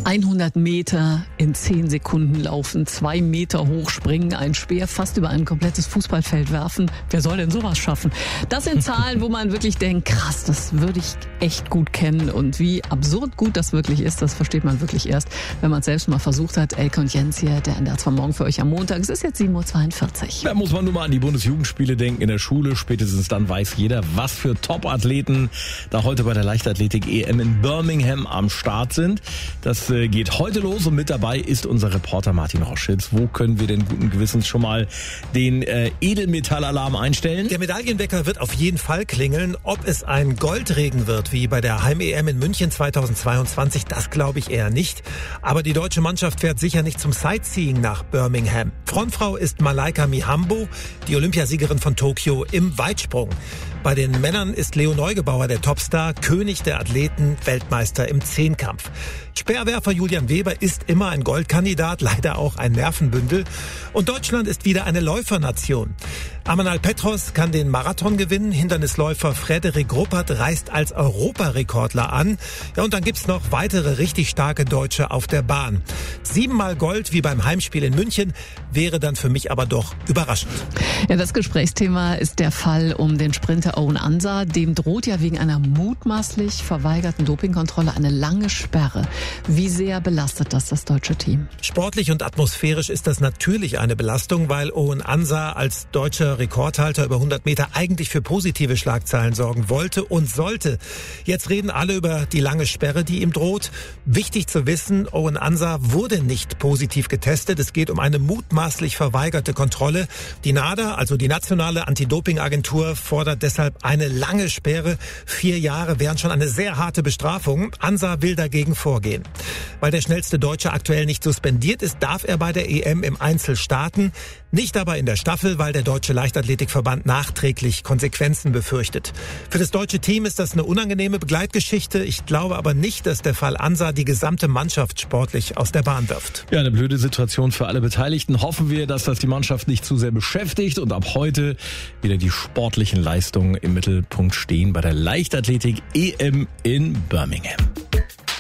100 Meter in 10 Sekunden laufen, 2 Meter hoch springen, ein Speer fast über ein komplettes Fußballfeld werfen. Wer soll denn sowas schaffen? Das sind Zahlen, wo man wirklich denkt, krass, das würde ich echt gut kennen. Und wie absurd gut das wirklich ist, das versteht man wirklich erst, wenn man es selbst mal versucht hat. Elke und Jens hier, der NDR von morgen für euch am Montag. Es ist jetzt 7.42 Uhr. Da muss man nur mal an die Bundesjugendspiele denken in der Schule. Spätestens dann weiß jeder, was für Top-Athleten da heute bei der Leichtathletik-EM in Birmingham am Start sind. Das geht heute los und mit dabei ist unser Reporter Martin Roschitz. Wo können wir denn guten Gewissens schon mal den Edelmetallalarm einstellen? Der Medaillenwecker wird auf jeden Fall klingeln. Ob es ein Goldregen wird, wie bei der Heim-EM in München 2022, das glaube ich eher nicht. Aber die deutsche Mannschaft fährt sicher nicht zum Sightseeing nach Birmingham. Frontfrau ist Malaika Mihambo, die Olympiasiegerin von Tokio im Weitsprung. Bei den Männern ist Leo Neugebauer der Topstar, König der Athleten, Weltmeister im Zehnkampf. Speerwerfer Julian Weber ist immer ein Goldkandidat, leider auch ein Nervenbündel. Und Deutschland ist wieder eine Läufernation. Amanal Petros kann den Marathon gewinnen. Hindernisläufer Frederik Ruppert reist als Europarekordler an. Ja, und dann gibt's noch weitere richtig starke Deutsche auf der Bahn. 7-mal Gold wie beim Heimspiel in München wäre dann für mich aber doch überraschend. Ja, das Gesprächsthema ist der Fall um den Sprinter Owen Ansah. Dem droht ja wegen einer mutmaßlich verweigerten Dopingkontrolle eine lange Sperre. Wie sehr belastet das deutsche Team? Sportlich und atmosphärisch ist das natürlich eine Belastung, weil Owen Ansah als deutscher Rekordhalter über 100 Meter eigentlich für positive Schlagzeilen sorgen wollte und sollte. Jetzt reden alle über die lange Sperre, die ihm droht. Wichtig zu wissen, Owen Ansah wurde nicht positiv getestet. Es geht um eine mutmaßlich verweigerte Kontrolle. Die NADA, also die nationale Anti-Doping-Agentur, fordert deshalb eine lange Sperre. 4 Jahre wären schon eine sehr harte Bestrafung. Ansah will dagegen vorgehen. Weil der schnellste Deutsche aktuell nicht suspendiert ist, darf er bei der EM im Einzel starten. Nicht aber in der Staffel, weil der Deutsche Leichtathletikverband nachträglich Konsequenzen befürchtet. Für das deutsche Team ist das eine unangenehme Begleitgeschichte. Ich glaube aber nicht, dass der Fall Ansah die gesamte Mannschaft sportlich aus der Bahn wirft. Ja, eine blöde Situation für alle Beteiligten. Hoffen wir, dass das die Mannschaft nicht zu sehr beschäftigt und ab heute wieder die sportlichen Leistungen im Mittelpunkt stehen bei der Leichtathletik-EM in Birmingham.